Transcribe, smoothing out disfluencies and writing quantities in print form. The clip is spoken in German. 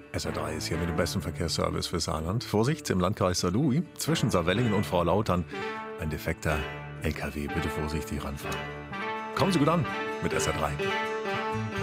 SR3 ist hier mit dem besten Verkehrsservice für Saarland. Vorsicht, im Landkreis Saarlouis, zwischen Saarwellingen und Frau Lautern, ein defekter LKW. Bitte vorsichtig ranfahren. Kommen Sie gut an mit SR3.